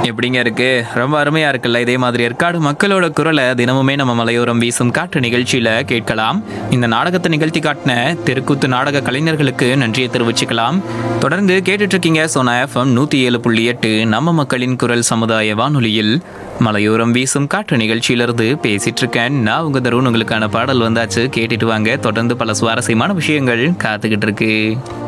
எப்படிங்க இருக்கு? ரொம்ப அருமையா இருக்குல்ல. இதே மாதிரி ஏற்காடு மக்களோட குரலை தினமுமே நம்ம மலையோரம் வீசும் காற்று நிகழ்ச்சியில கேட்கலாம். இந்த நாடகத்தை நிகழ்த்தி காட்டின தெருக்கூத்து நாடக கலைஞர்களுக்கு நன்றியை தெரிவிச்சுக்கலாம். தொடர்ந்து கேட்டுட்டு இருக்கீங்க சோனா எஃப்எம் 107.8 நம்ம மக்களின் குரல் சமுதாய வானொலியில் மலையோரம் வீசும் காற்று நிகழ்ச்சியிலிருந்து பேசிட்டு இருக்கேன். நான் உங்க தருண். உங்களுக்கான பாடல் வந்தாச்சு, கேட்டுட்டு வாங்க. தொடர்ந்து பல சுவாரஸ்யமான விஷயங்கள் காத்துக்கிட்டு இருக்கு.